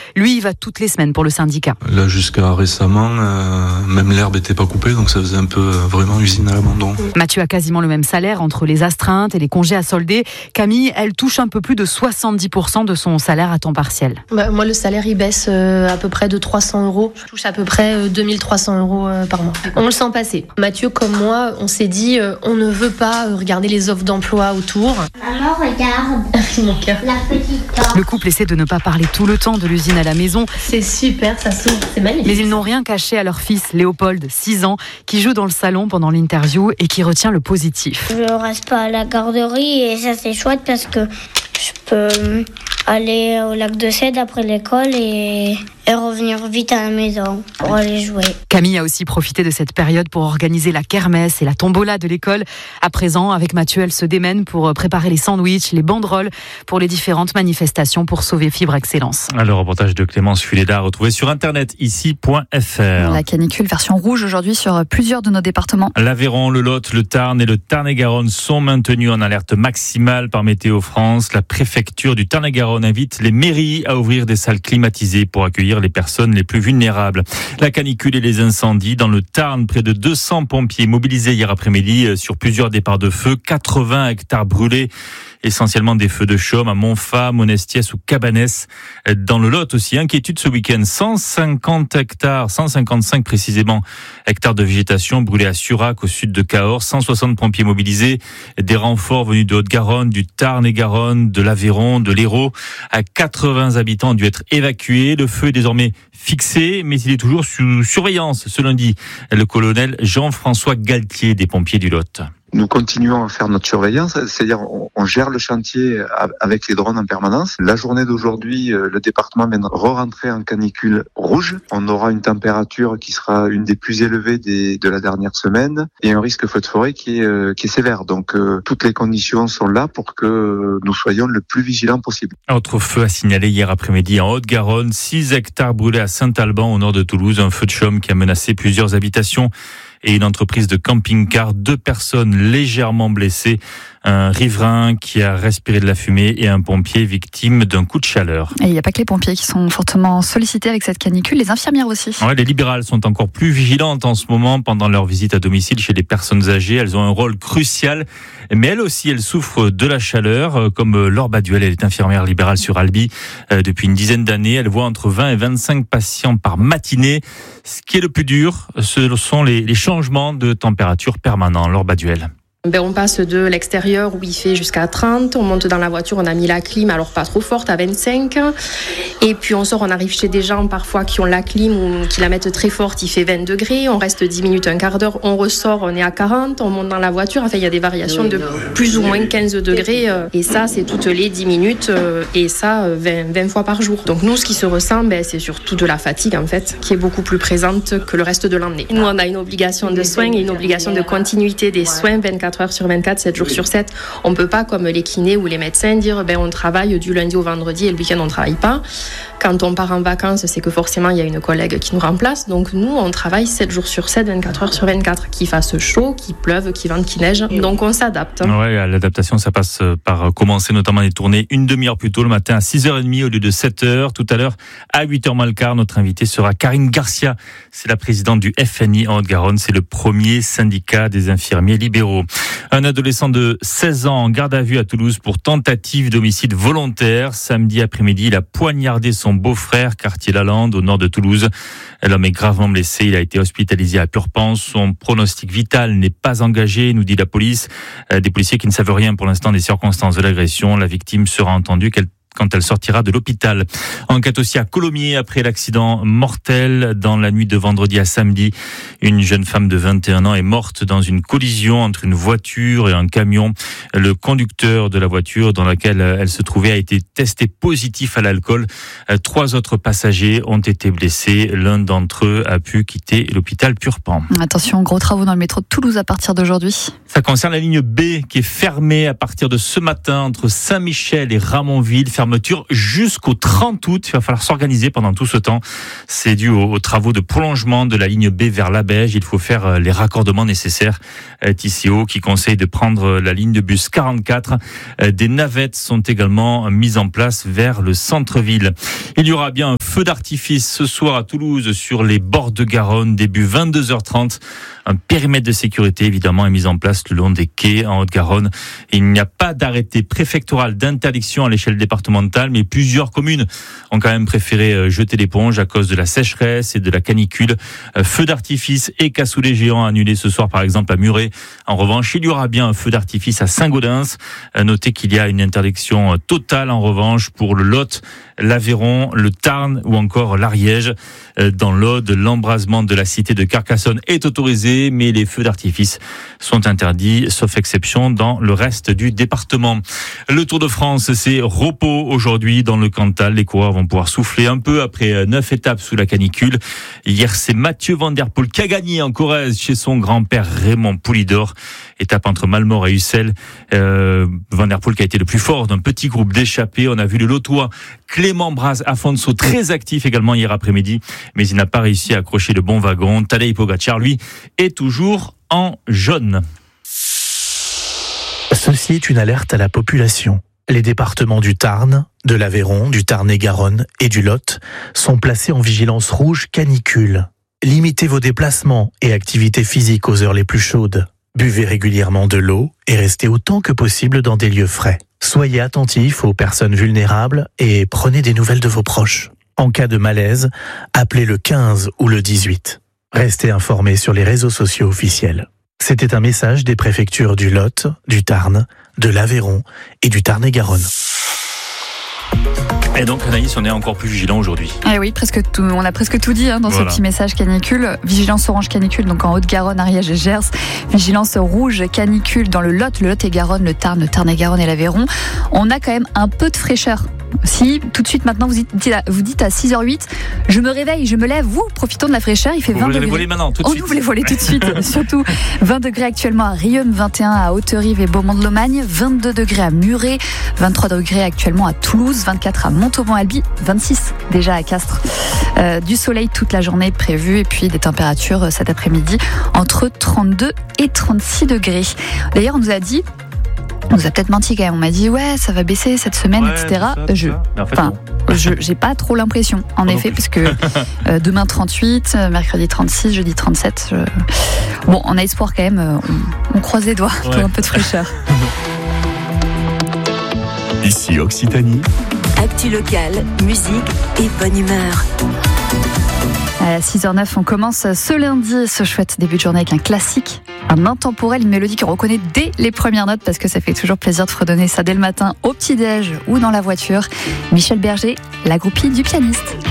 Lui, il va toutes les semaines pour le syndicat. Là, jusqu'à récemment, même l'herbe n'était pas coupée, donc ça faisait un peu vraiment usine à l'abandon. Mathieu a quasiment le même salaire entre les astreintes et les congés à solder. Camille, elle touche un peu plus de 70% de son salaire à temps partiel. Moi, le salaire, il baisse à peu près de 300 €. Je touche à peu près 2300 € par mois. On le sent passer. Mathieu, comme moi, on s'est dit, on ne veut pas regarder les offres d'emploi autour. Maman, regarde. Mon cœur. La petite dent. Le couple essaie de ne pas parler tout le temps de l'usine à la maison. C'est super, ça s'ouvre, c'est magnifique. Mais ils n'ont rien caché à leur fils, Léopold, 6 ans, qui joue dans le salon pendant l'interview et qui retient le positif. Je reste pas à la garderie et ça c'est chouette parce que je peux aller au lac de Cède après l'école et revenir vite à la maison pour aller jouer. Camille a aussi profité de cette période pour organiser la kermesse et la tombola de l'école. À présent, avec Mathieu, elle se démène pour préparer les sandwichs, les banderoles pour les différentes manifestations pour sauver Fibre Excellence. Le reportage de Clémence Fuleda retrouvé sur internet ici.fr. La canicule version rouge aujourd'hui sur plusieurs de nos départements. L'Aveyron, le Lot, le Tarn et le Tarn-et-Garonne sont maintenus en alerte maximale par Météo France. La préfecture du Tarn-et-Garonne invite les mairies à ouvrir des salles climatisées pour accueillir les personnes les plus vulnérables. La canicule et les incendies dans le Tarn, près de 200 pompiers mobilisés hier après-midi sur plusieurs départs de feu, 80 hectares brûlés, essentiellement des feux de chaume à Montfa, Monestiès ou Cabanès. Dans le Lot aussi, inquiétude ce week-end, 150 hectares, 155 précisément hectares de végétation brûlés à Surac au sud de Cahors, 160 pompiers mobilisés, des renforts venus de Haute-Garonne, du Tarn-et-Garonne, de l'Aveyron, de l'Hérault. 80 habitants ont dû être évacués. Le feu est désormais fixé, mais il est toujours sous surveillance ce lundi. Le colonel Jean-François Galtier des pompiers du Lot. Nous continuons à faire notre surveillance, c'est-à-dire on gère le chantier avec les drones en permanence. La journée d'aujourd'hui, le département vient de re-rentrer en canicule rouge. On aura une température qui sera une des plus élevées de la dernière semaine et un risque feu de forêt qui est sévère. Donc toutes les conditions sont là pour que nous soyons le plus vigilants possible. Autre feu à signaler hier après-midi en Haute-Garonne, 6 hectares brûlés à Saint-Alban au nord de Toulouse, un feu de chaume qui a menacé plusieurs habitations et une entreprise de camping-car. 2 personnes légèrement blessées, un riverain qui a respiré de la fumée et un pompier victime d'un coup de chaleur. Et il n'y a pas que les pompiers qui sont fortement sollicités avec cette canicule, les infirmières aussi. Ouais, les libérales sont encore plus vigilantes en ce moment pendant leur visite à domicile chez les personnes âgées. Elles ont un rôle crucial, mais elles aussi, elles souffrent de la chaleur, comme Laure Baduel, elle est infirmière libérale sur Albi depuis une dizaine d'années. Elle voit entre 20 et 25 patients par matinée. Ce qui est le plus dur, ce sont les changements de température permanents. Laure Baduel. On passe de l'extérieur où il fait jusqu'à 30, on monte dans la voiture, on a mis la clim, alors pas trop forte, à 25, et puis on sort, on arrive chez des gens parfois qui ont la clim ou qui la mettent très forte, il fait 20 degrés, on reste 10 minutes, un quart d'heure, on ressort, on est à 40, on monte dans la voiture, enfin il y a des variations de plus ou moins 15 degrés, et ça c'est toutes les 10 minutes, et ça 20 fois par jour. Donc nous ce qui se ressent, c'est surtout de la fatigue en fait, qui est beaucoup plus présente que le reste de l'année. Nous on a une obligation de soins et une obligation de continuité des soins 24 heures sur 24, 7 jours sur 7. On ne peut pas, comme les kinés ou les médecins, dire on travaille du lundi au vendredi et le week-end on ne travaille pas. Quand on part en vacances, c'est que forcément il y a une collègue qui nous remplace. Donc nous, on travaille 7 jours sur 7, 24 heures sur 24. Qu'il fasse chaud, qu'il pleuve, qu'il vente, qu'il neige. Donc on s'adapte. Ouais, l'adaptation, ça passe par commencer notamment les tournées une demi-heure plus tôt le matin à 6h30 au lieu de 7h. Tout à l'heure, à 8h moins le quart, notre invitée sera Karine Garcia. C'est la présidente du FNI en Haute-Garonne. C'est le premier syndicat des infirmiers libéraux. Un adolescent de 16 ans en garde à vue à Toulouse pour tentative d'homicide volontaire. Samedi après-midi, il a poignardé son beau-frère, quartier Lalande, au nord de Toulouse. L'homme est gravement blessé. Il a été hospitalisé à Purpan. Son pronostic vital n'est pas engagé, nous dit la police. Des policiers qui ne savent rien pour l'instant des circonstances de l'agression. La victime sera entendue quand elle sortira de l'hôpital. Enquête aussi à Colomiers après l'accident mortel dans la nuit de vendredi à samedi. Une jeune femme de 21 ans est morte dans une collision entre une voiture et un camion. Le conducteur de la voiture dans laquelle elle se trouvait a été testé positif à l'alcool. 3 autres passagers ont été blessés. L'un d'entre eux a pu quitter l'hôpital Purpan. Attention, gros travaux dans le métro de Toulouse à partir d'aujourd'hui. Ça concerne la ligne B qui est fermée à partir de ce matin entre Saint-Michel et Ramonville. Fermeture jusqu'au 30 août. Il va falloir s'organiser pendant tout ce temps. C'est dû aux travaux de prolongement de la ligne B vers Labège. Il faut faire les raccordements nécessaires. TCO qui conseille de prendre la ligne de bus 44. Des navettes sont également mises en place vers le centre-ville. Il y aura bien un feu d'artifice ce soir à Toulouse sur les bords de Garonne, début 22h30. Un périmètre de sécurité évidemment est mis en place le long des quais en Haute-Garonne. Il n'y a pas d'arrêté préfectoral d'interdiction à l'échelle départementale, mais plusieurs communes ont quand même préféré jeter l'éponge à cause de la sécheresse et de la canicule. Feu d'artifice et cassoulet géant annulés ce soir par exemple à Muret. En revanche, il y aura bien un feu d'artifice à Saint-Gaudens. Notez qu'il y a une interdiction totale en revanche pour le Lot, l'Aveyron, le Tarn ou encore l'Ariège. Dans l'Aude, l'embrasement de la cité de Carcassonne est autorisé, mais les feux d'artifice sont interdits, sauf exception dans le reste du département. Le Tour de France, c'est repos aujourd'hui dans le Cantal. Les coureurs vont pouvoir souffler un peu après 9 étapes sous la canicule. Hier, c'est Mathieu Van Der Poel qui a gagné en Corrèze chez son grand-père Raymond Poulidor. Étape entre Malmort et Ussel. Van Der Poel qui a été le plus fort d'un petit groupe d'échappés. On a vu le Lotois Clément Braz Afonso très actif également hier après-midi, mais il n'a pas réussi à accrocher le bon wagon. Tadej Pogačar, lui, est toujours en jaune. Ceci est une alerte à la population. Les départements du Tarn, de l'Aveyron, du Tarn-et-Garonne et du Lot sont placés en vigilance rouge canicule. Limitez vos déplacements et activités physiques aux heures les plus chaudes. Buvez régulièrement de l'eau et restez autant que possible dans des lieux frais. Soyez attentifs aux personnes vulnérables et prenez des nouvelles de vos proches. En cas de malaise, appelez le 15 ou le 18. Restez informés sur les réseaux sociaux officiels. C'était un message des préfectures du Lot, du Tarn, de l'Aveyron et du Tarn-et-Garonne. Et donc Anaïs, on est encore plus vigilant aujourd'hui. Eh oui, on a presque tout dit dans ce petit message canicule. Vigilance orange canicule donc en Haute-Garonne, Ariège et Gers. Vigilance rouge canicule dans le Lot-et-Garonne, le Tarn, Tarn-et-Garonne et l'Aveyron. On a quand même un peu de fraîcheur. Si tout de suite maintenant vous dites à 6h08, je me réveille, je me lève, profitons de la fraîcheur, il fait 20 degrés. Vous les voler maintenant, tout de suite. Vous les voler tout de suite, surtout 20 degrés actuellement à Riom, 21 à Haute-Rive et Beaumont-de-Lomagne, 22 degrés à Muret, 23 degrés actuellement à Toulouse, 24 à Montauban-Albi, 26 déjà à Castres. Du soleil toute la journée prévu et puis des températures cet après-midi entre 32 et 36 degrés. D'ailleurs, on nous a peut-être menti quand même. On m'a dit ouais, ça va baisser cette semaine, etc. J'ai pas trop l'impression, en effet, parce que demain 38, mercredi 36, jeudi 37. Bon, on a espoir quand même. On croise les doigts pour un peu de fraîcheur. Ici Occitanie. Actu locale, musique et bonne humeur. À 6h09, on commence ce lundi, ce chouette début de journée avec un classique, un intemporel, une mélodie qu'on reconnaît dès les premières notes parce que ça fait toujours plaisir de fredonner ça dès le matin au petit-déj ou dans la voiture. Michel Berger, la groupie du pianiste.